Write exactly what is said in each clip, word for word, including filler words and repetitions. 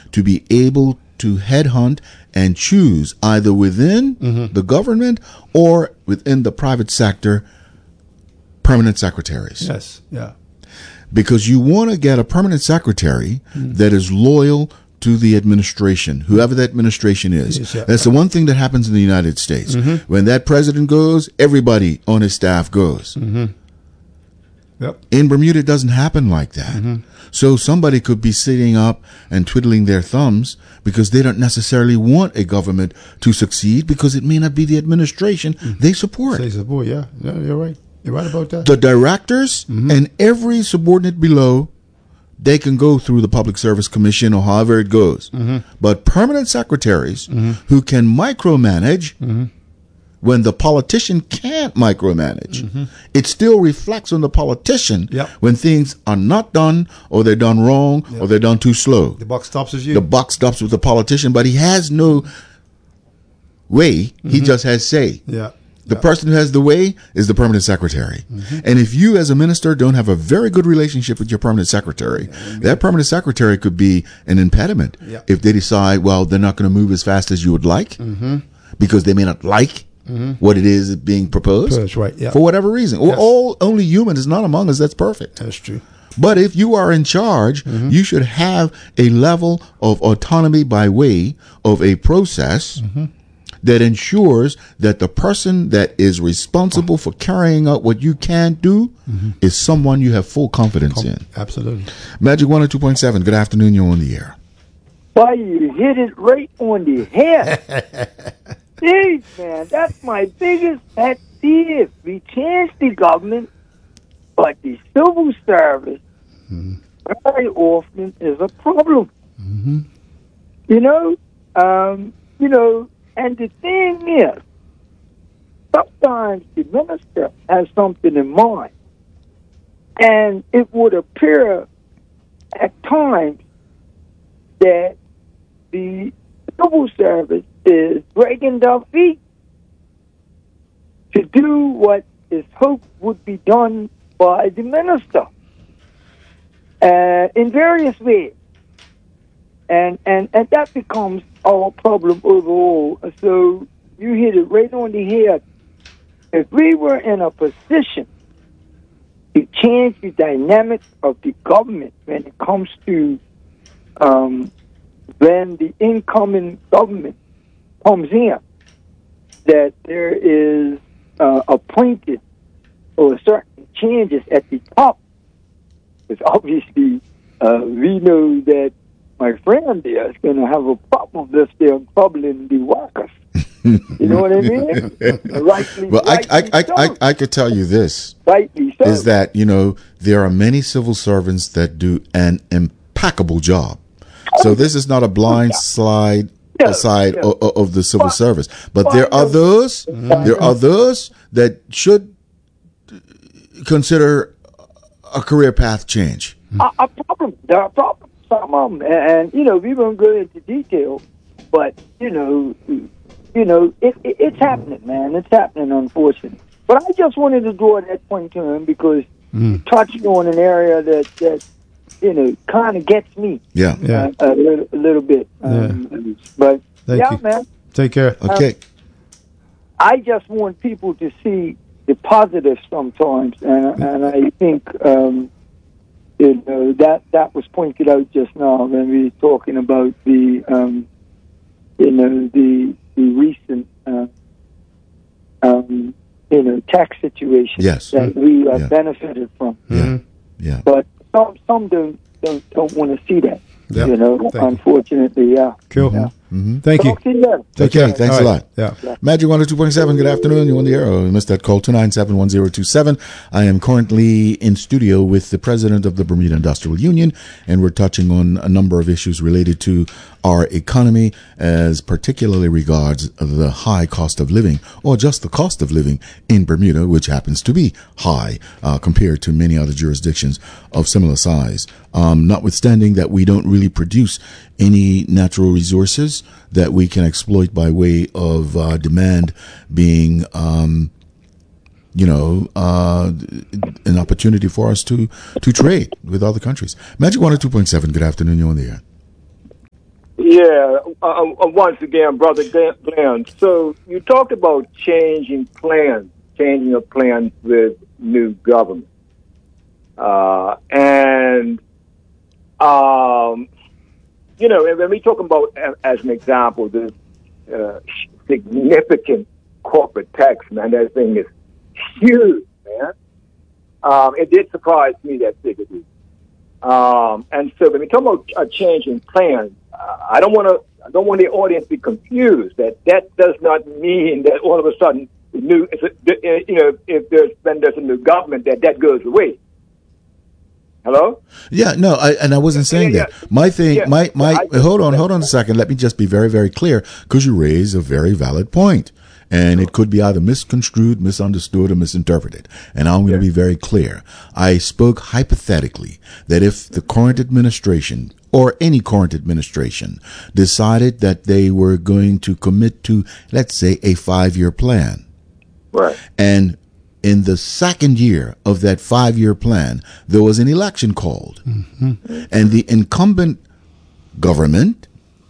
to be able to headhunt and choose either within mm-hmm. the government or within the private sector permanent secretaries. Yes, yeah. Because you want to get a permanent secretary mm. that is loyal to the administration, whoever that administration is. Yes, yeah. That's the one thing that happens in the United States. Mm-hmm. When that president goes, everybody on his staff goes. Mm-hmm. Yep. In Bermuda, it doesn't happen like that. Mm-hmm. So somebody could be sitting up and twiddling their thumbs because they don't necessarily want a government to succeed because it may not be the administration mm-hmm. they support. They support, yeah. yeah. You're right. You're right about that. The directors mm-hmm. and every subordinate below, they can go through the Public Service Commission or however it goes. Mm-hmm. But permanent secretaries mm-hmm. who can micromanage mm-hmm. when the politician can't micromanage, mm-hmm. it still reflects on the politician yep. when things are not done or they're done wrong yep. or they're done too slow. The buck stops with you. The buck stops with the politician, but he has no way. Mm-hmm. He just has say. Yeah. The yeah. person who has the way is the permanent secretary. Mm-hmm. And if you as a minister don't have a very good relationship with your permanent secretary, yeah, that permanent secretary could be an impediment yeah. if they decide, well, they're not going to move as fast as you would like mm-hmm. because they may not like mm-hmm. what it is being proposed. That's right. Yeah. For whatever reason. Yes. All only human is not among us that's perfect. That's true. But if you are in charge, mm-hmm. you should have a level of autonomy by way of a process mm-hmm. that ensures that the person that is responsible for carrying out what you can do mm-hmm. is someone you have full confidence Com- in. Absolutely. Magic one oh two point seven, good afternoon, you're on the air. Why, you hit it right on the head. Jeez, man, that's my biggest pet peeve. We change the government, but the civil service mm-hmm. very often is a problem. Mm-hmm. You know, um, you know, and the thing is, sometimes the minister has something in mind, and it would appear at times that the civil service is dragging their feet to do what is hoped would be done by the minister uh, in various ways. And, and and that becomes our problem overall. So you hit it right on the head. If we were in a position to change the dynamics of the government when it comes to um, when the incoming government comes in, that there is uh, appointed or certain changes at the top, because obviously uh, we know that my friend there is going to have a problem if they're troubling the workers. You know what I mean? rightly, well, rightly I, I, so. I, I, I could tell you this. Rightly so. Is that, you know, there are many civil servants that do an impeccable job. So this is not a blind slide Yeah, aside yeah. of, of the civil But- service. But but- there are those, Mhm. there are those that should consider a career path change. a, a problem. There are problems. Some of them, and, and you know, we won't go into detail, but you know, you know, it, it, it's happening, man. It's happening, unfortunately. But I just wanted to draw that point to him because Mm. he touched on an area that that you know kind of gets me Yeah. Yeah. uh, a, little, a little bit. Um, But Thank yeah, you. man. Take care. Okay. I just want people to see the positive sometimes, and and I think um, you know that that was pointed out just now when we were talking about the um, you know the the recent uh, um, you know tax situation Yes. that we have Yeah. benefited from, Yeah. Yeah. but some some don't don't, don't want to see that. Yeah. You know, Thank you. unfortunately, yeah. Cool. Yeah. Mm-hmm. Thank you. Talk to you later. Take Okay, care. thanks All a right. lot. Yeah. Magic one oh two point seven, good afternoon. You're on the air. Oh, you missed that call, two nine seven, one zero two seven. I am currently in studio with the president of the Bermuda Industrial Union, and we're touching on a number of issues related to our economy, as particularly regards the high cost of living, or just the cost of living in Bermuda, which happens to be high uh, compared to many other jurisdictions of similar size. Um, notwithstanding that we don't really produce any natural resources that we can exploit by way of uh, demand being, um, you know, uh, an opportunity for us to, to trade with other countries. Magic one oh two point seven, good afternoon, you're on the air. Yeah, uh, uh, once again, Brother Glenn. So you talked about changing plans, changing of plans with new government. Uh, and, um, you know, and when we talk about, as an example, the uh, significant corporate tax, man, that thing is huge, man. Um, it did surprise me, that figure. Um, and so when we talk about a change in plans, uh, I don't want to, I don't want the audience to be confused that that does not mean that all of a sudden the new, you know, if there's when there's a new government that that goes away. Hello? Yeah, no, I, and I wasn't saying yeah, that. yeah. My thing, Yeah. my my. I- hold on, hold on a second. Let me just be very, very clear, because you raise a very valid point, and it could be either misconstrued, misunderstood, or misinterpreted. And I'm going to be very clear. I spoke hypothetically that if the current administration or any current administration decided that they were going to commit to, let's say, a five-year plan, Right. and in the second year of that five-year plan, there was an election called. Mm-hmm. And the incumbent government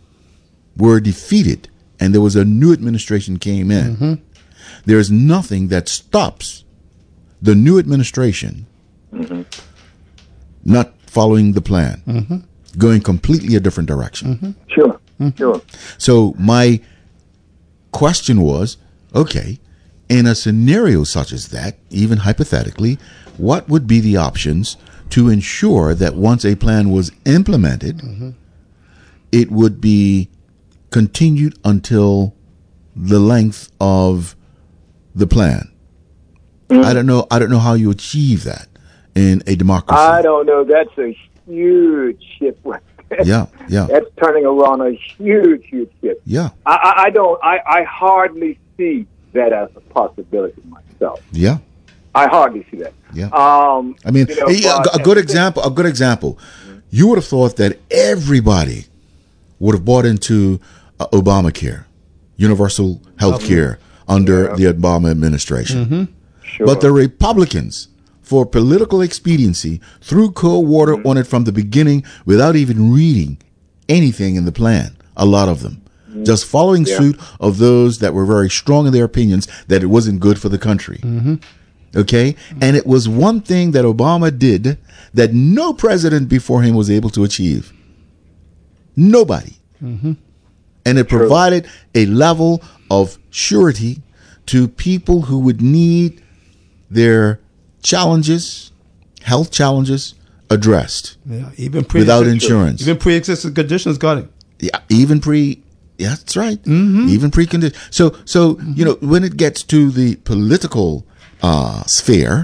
were defeated, and there was a new administration came in. Mm-hmm. There's nothing that stops the new administration mm-hmm. not following the plan, mm-hmm. going completely a different direction. Mm-hmm. Sure, mm-hmm. sure. So my question was, okay, in a scenario such as that, even hypothetically, what would be the options to ensure that once a plan was implemented, mm-hmm. it would be continued until the length of the plan? Mm-hmm. I don't know. I don't know how you achieve that in a democracy. I don't know. That's a huge ship. yeah, yeah. That's turning around a huge, huge ship. Yeah. I, I, I don't. I, I hardly see that as a possibility myself. Yeah. I hardly see that. Yeah. Um, I mean, you know, a, a, a good example. A good example. Mm-hmm. You would have thought that everybody would have bought into uh, Obamacare, universal health care mm-hmm. under yeah. the Obama administration. Mm-hmm. Sure. But the Republicans, for political expediency, threw cold water mm-hmm. on it from the beginning without even reading anything in the plan. A lot of them. Just following yeah. suit of those that were very strong in their opinions that it wasn't good for the country. Mm-hmm. Okay? And it was one thing that Obama did that no president before him was able to achieve. Nobody. Mm-hmm. And it True. provided a level of surety to people who would need their challenges, health challenges, addressed. Yeah, even without insurance. Even pre-existing conditions got it. Yeah, even pre Yeah, that's right. Mm-hmm. Even precondition. So, so mm-hmm. you know, when it gets to the political uh, sphere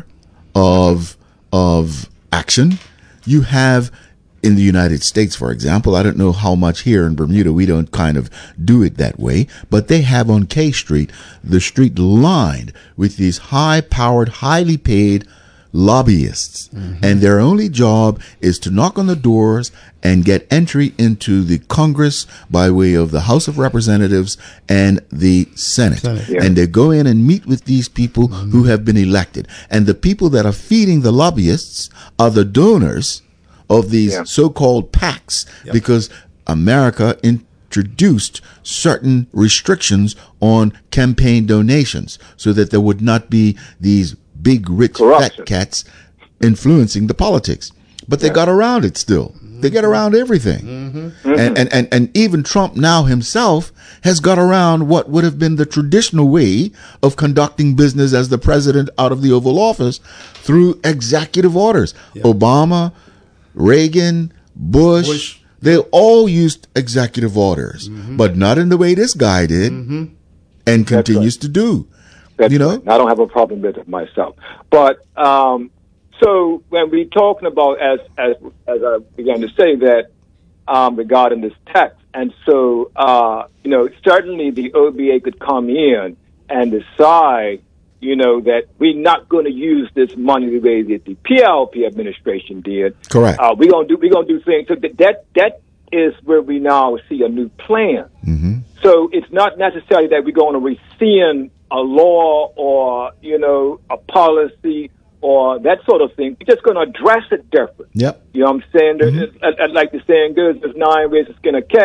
of of action, you have in the United States, for example. I don't know how much here in Bermuda we don't kind of do it that way, but they have on K Street the street lined with these high-powered, highly paid lobbyists, mm-hmm. and their only job is to knock on the doors and get entry into the Congress by way of the House of Representatives and the Senate. Senate. Yeah. And they go in and meet with these people mm-hmm. who have been elected. And the people that are feeding the lobbyists are the donors of these yeah. so-called PACs, yep. because America introduced certain restrictions on campaign donations so that there would not be these big, rich, Corruption. fat cats influencing the politics. But they yeah. got around it still. Mm-hmm. They get around everything. Mm-hmm. Mm-hmm. And, and, and, and even Trump now himself has got around what would have been the traditional way of conducting business as the president out of the Oval Office through executive orders. Yeah. Obama, Reagan, Bush, Bush, they all used executive orders, mm-hmm. but not in the way this guy did mm-hmm. and continues right. to do. That's you know, right. I don't have a problem with it myself. But um, so when we're talking about, as as as I began to say, that um, regarding this text, and so uh, you know, certainly the O B A could come in and decide, you know, that we're not going to use this money the way that the P L P administration did. Correct. Uh, we're gonna do we're gonna do things. So that that, that is where we now see a new plan. Mm-hmm. So it's not necessarily that we're going to rescind a law or, you know, a policy or that sort of thing. We're just going to address it different. Yep. You know what I'm saying? Mm-hmm. There's, like the saying goes, there's nine ways to skin a cat,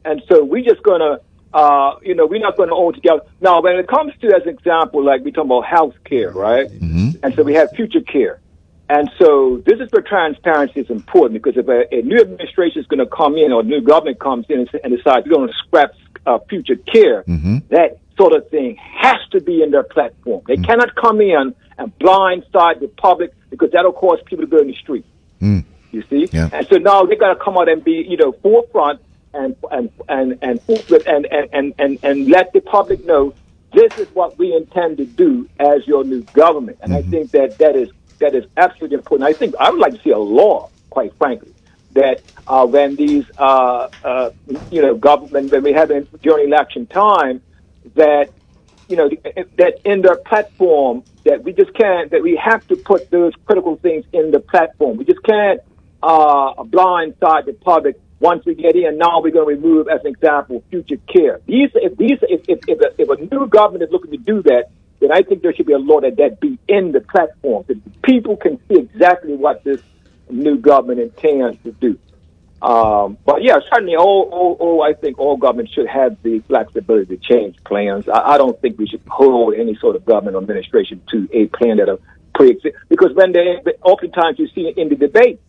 And so we're just going to, uh, you know, we're not going to all together. Now, when it comes to, as an example, like we talk about health care, right? Mm-hmm. And so we have future care. And so this is where transparency is important, because if a, a new administration is going to come in, or a new government comes in and, and decides we're going to scrap uh, future care, mm-hmm. that sort of thing has to be in their platform. They mm. cannot come in and blindside the public, because that'll cause people to go in the street. Mm. You see? Yeah. And so now they got to come out and be, you know, forefront and and and and and and and, and, and let the public know this is what we intend to do as your new government. And mm-hmm. I think that that is that is absolutely important. I think I would like to see a law, quite frankly, that uh, when these, uh, uh, you know, government, when we have it during election time, that, you know, that in their platform, that we just can't, that we have to put those critical things in the platform. We just can't uh, blindside the public once we get in. Now we're going to remove, as an example, future care. These, if these, if, if, if, a, if a new government is looking to do that, then I think there should be a law that that be in the platform, that people can see exactly what this new government intends to do. Um, but yeah, certainly, all, all, all, I think all governments should have the flexibility to change plans. I, I don't think we should hold any sort of government or administration to a plan that are pre-existing, because when they, oftentimes you see in the debate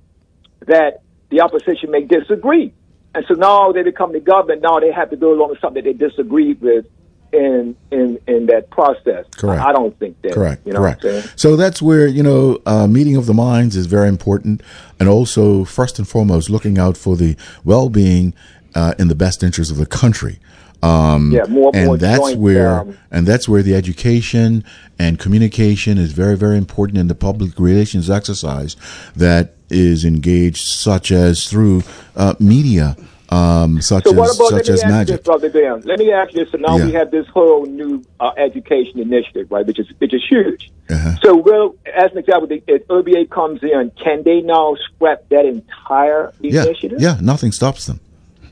that the opposition may disagree, and so now they become the government. Now they have to go along with something that they disagreed with in in in that process. Correct. I don't think that. Correct. You know Correct. What I'm saying? So that's where, you know, uh, meeting of the minds is very important, and also first and foremost looking out for the well-being uh, in the best interest of the country. Um, yeah, more, and more that's joint, where um, and that's where the education and communication is very, very important in the public relations exercise that is engaged, such as through uh, media. Um, such so what as about, such let me as ask magic. This, Brother Dan. Let me ask you this. So now Yeah. we have this whole new uh, education initiative, right, which is which is huge. Uh-huh. So, will, as an example, the, if O B A comes in, can they now scrap that entire Yeah, initiative? yeah, nothing stops them.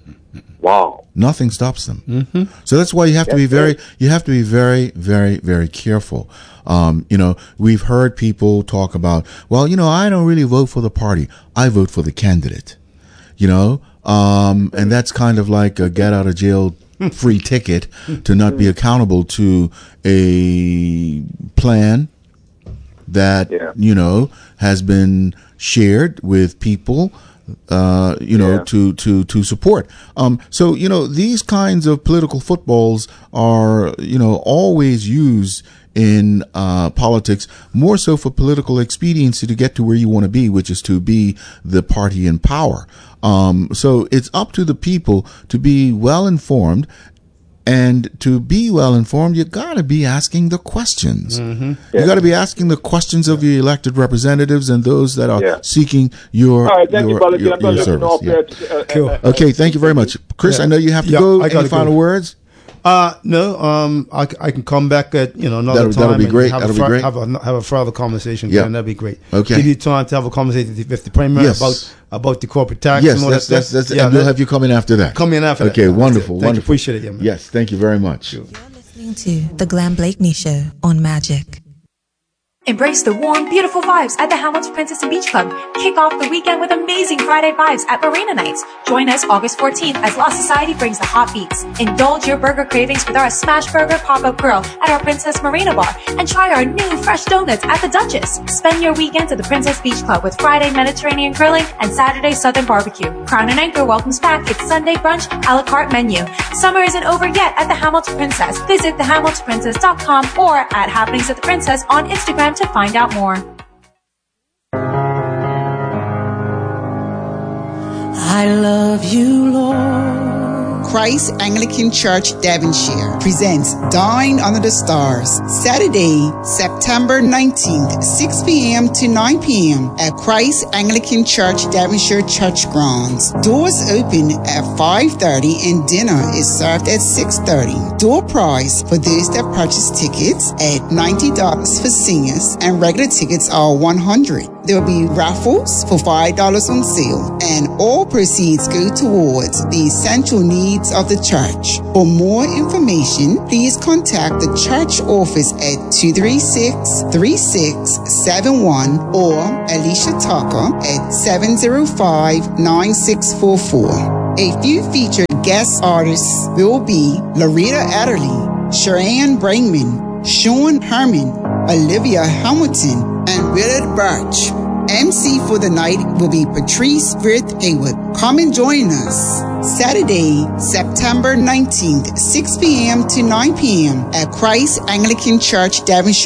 Wow. Nothing stops them. Mm-hmm. So that's why you have to That's be very, great. you have to be very, very, very careful. Um, you know, we've heard people talk about, well, you know, I don't really vote for the party. I vote for the candidate. You know, um, and that's kind of like a get out of jail free ticket to not be accountable to a plan that, Yeah. you know, has been shared with people, uh, you know, Yeah. to, to, to support. Um, so, you know, these kinds of political footballs are, you know, always used in uh, politics, more so for political expediency to get to where you want to be, which is to be the party in power. Um, so it's up to the people to be well informed, and to be well informed, you got to be asking the questions. Mm-hmm. Yeah. You got to be asking the questions of your elected representatives and those that are Yeah. seeking your All right, thank your, you, brother. your, I'm gonna your listen service. off Yeah. there. Uh, Cool. uh, uh, Okay, thank you very much, Chris. Yeah. I know you have to Yeah, go. I gotta Any final go. words? Uh, no, um, I, c- I can come back at, you know, another That'll- time. that'll be and great. Have That'll a be fur- great. Have a, have a further conversation. Yeah. Then that'd be great. Okay. Give you time to have a conversation with the premier Yes. about, about the corporate tax Yes, and all that's, that that's, stuff. that's, yeah, and we'll let- have you come in after that. come in after that. Okay, Yeah, wonderful, thank you. wonderful. Appreciate it, yeah, man. Yes, thank you very much. You're listening to The Glenn Blakeney Show on Magic. Embrace the warm, beautiful vibes at the Hamilton Princess and Beach Club. Kick off the weekend with amazing Friday vibes at Marina Nights. Join us August fourteenth as Lost Society brings the hot beats. Indulge your burger cravings with our Smash Burger Pop-Up Grill at our Princess Marina Bar and try our new fresh donuts at the Duchess. Spend your weekends at the Princess Beach Club with Friday Mediterranean grilling and Saturday Southern barbecue. Crown and Anchor welcomes back its Sunday brunch a la carte menu. Summer isn't over yet at the Hamilton Princess. Visit the hamilton princess dot com or at Happenings at the Princess on Instagram to find out more. I love you, Lord. Christ Anglican Church Devonshire presents Dine Under the Stars, Saturday, September nineteenth, six p.m. to nine p.m. at Christ Anglican Church Devonshire Church Grounds. Doors open at five thirty and dinner is served at six thirty. Door price for those that purchase tickets at ninety dollars for seniors and regular tickets are one hundred dollars. There will be raffles for five dollars on sale, and all proceeds go towards the essential needs of the church. For more information, please contact the church office at two three six, three six seven one or Alicia Tucker at seven zero five, nine six four four. A few featured guest artists will be Loretta Adderley, Sharon Brangman, Sean Herman, Olivia Hamilton, and Willard Birch. M C for the night will be Patrice Frith Haywood. Come and join us Saturday, September nineteenth, six p.m. to nine p.m. at Christ Anglican Church, Devonshire.